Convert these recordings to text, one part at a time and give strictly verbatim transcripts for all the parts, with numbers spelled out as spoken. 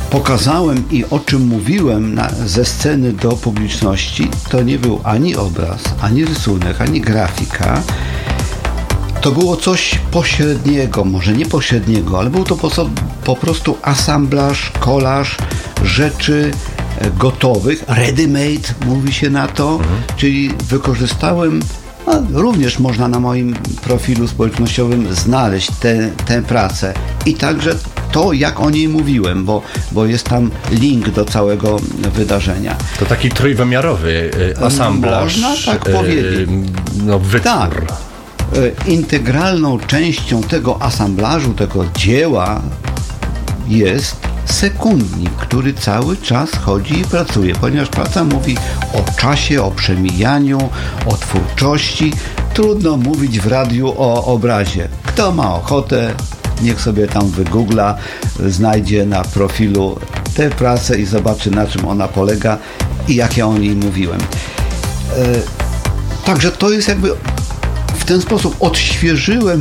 pokazałem i o czym mówiłem na, ze sceny do publiczności, to nie był ani obraz, ani rysunek, ani grafika. To było coś pośredniego, może nie pośredniego, ale był to po, po prostu asamblaż, kolaż rzeczy gotowych, ready-made mówi się na to, mhm. czyli wykorzystałem, a również można na moim profilu społecznościowym znaleźć tę pracę i także to, jak o niej mówiłem, bo, bo jest tam link do całego wydarzenia. To taki trójwymiarowy asamblaż. Można tak powiedzieć. No, wytwór. Tak. Integralną częścią tego asamblażu, tego dzieła jest sekundnik, który cały czas chodzi i pracuje, ponieważ praca mówi o czasie, o przemijaniu, o twórczości. Trudno mówić w radiu o obrazie. Kto ma ochotę, niech sobie tam wygoogla, znajdzie na profilu tę pracę i zobaczy, na czym ona polega i jak ja o niej mówiłem. E, także to jest jakby w ten sposób odświeżyłem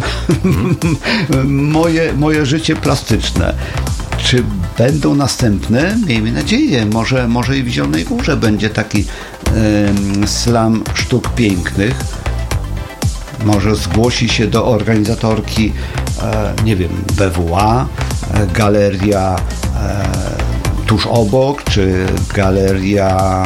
moje, moje życie plastyczne. Czy będą następne? Miejmy nadzieję. Może, może i w Zielonej Górze będzie taki e, slam sztuk pięknych. Może zgłosi się do organizatorki, e, nie wiem, B W A, e, galeria e, tuż obok, czy galeria...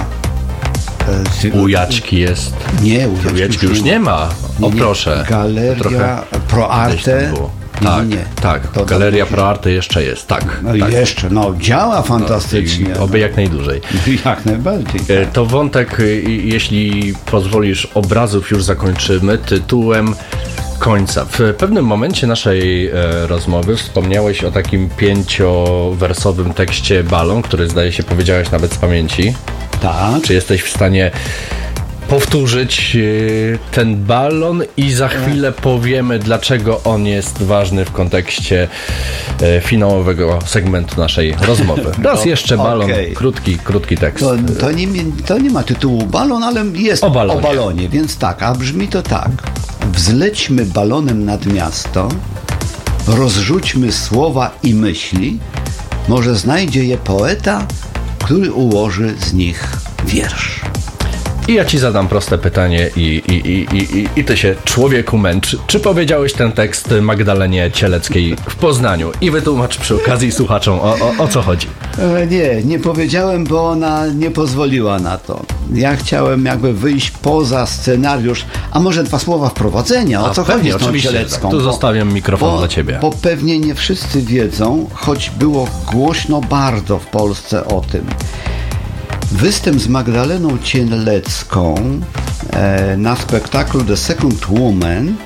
E, u Jaćki jest. Nie, u Jaćki, Jaćki już nie ma. O, nie, proszę. Galeria ProArte. Nie, tak, nie. tak. To Galeria ProArte jeszcze jest, tak. No tak. jeszcze, no działa fantastycznie. No, oby jak najdłużej. Jak najbardziej. Tak. To wątek, jeśli pozwolisz, obrazów już zakończymy tytułem końca. W pewnym momencie naszej e, rozmowy wspomniałeś o takim pięciowersowym tekście Balon, który zdaje się powiedziałeś nawet z pamięci. Tak. Czy jesteś w stanie powtórzyć ten balon i za chwilę powiemy, dlaczego on jest ważny w kontekście finałowego segmentu naszej rozmowy. Raz jeszcze balon, okay. krótki, krótki tekst. To, to, nie, to nie ma tytułu balon, ale jest o balonie. o balonie, więc tak, a brzmi to tak. Wzlećmy balonem nad miasto, rozrzućmy słowa i myśli, może znajdzie je poeta, który ułoży z nich wiersz. I ja ci zadam proste pytanie i, i, i, i, i ty się, człowieku, męcz. Czy powiedziałeś ten tekst Magdalenie Cieleckiej w Poznaniu? I wytłumacz przy okazji słuchaczom, o, o, o co chodzi. E, nie, nie powiedziałem, bo ona nie pozwoliła na to. Ja chciałem jakby wyjść poza scenariusz, a może dwa słowa wprowadzenia, o a co pewnie, chodzi z tą Cielecką. Tak. Tu zostawiam mikrofon bo, dla ciebie. Bo pewnie nie wszyscy wiedzą, choć było głośno bardzo w Polsce o tym. Występ z Magdaleną Cielecką e, na spektaklu The Second Woman e,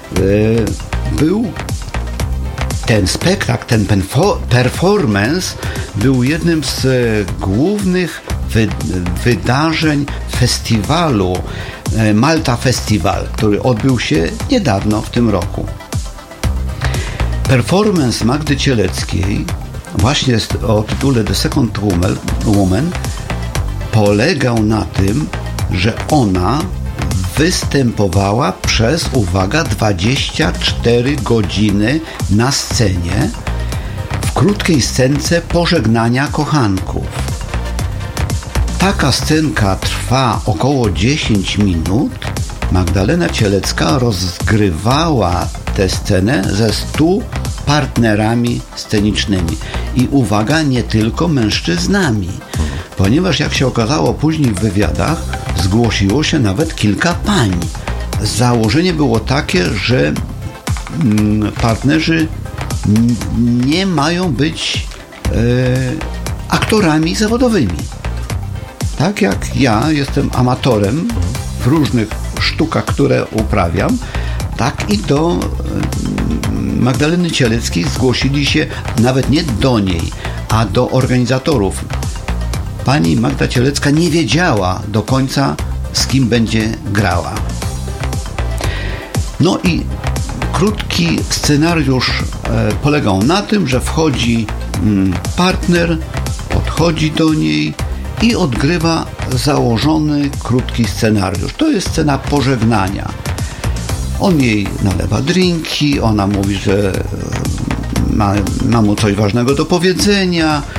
był ten spektakl, ten performance był jednym z głównych wy, wydarzeń festiwalu e, Malta Festival, który odbył się niedawno w tym roku. Performance Magdy Cieleckiej właśnie o tytule The Second Woman polegał na tym, że ona występowała przez, uwaga, dwadzieścia cztery godziny na scenie w krótkiej scence pożegnania kochanków. Taka scenka trwa około dziesięć minut. Magdalena Cielecka rozgrywała tę scenę ze stu partnerami scenicznymi. I uwaga, nie tylko mężczyznami. Ponieważ jak się okazało później w wywiadach, zgłosiło się nawet kilka pań. Założenie było takie, że partnerzy nie mają być e, aktorami zawodowymi. Tak jak ja jestem amatorem w różnych sztukach, które uprawiam, tak i do Magdaleny Cieleckiej zgłosili się nawet nie do niej, a do organizatorów. Pani Magda Cielecka nie wiedziała do końca, z kim będzie grała. No i krótki scenariusz e, polegał na tym, że wchodzi mm, partner, podchodzi do niej i odgrywa założony krótki scenariusz. To jest scena pożegnania. On jej nalewa drinki, ona mówi, że ma, ma mu coś ważnego do powiedzenia,